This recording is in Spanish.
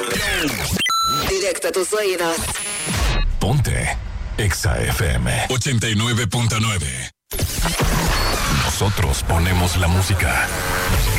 Directo a tus oídos. Ponte Exa FM 89.9. Nosotros ponemos la música.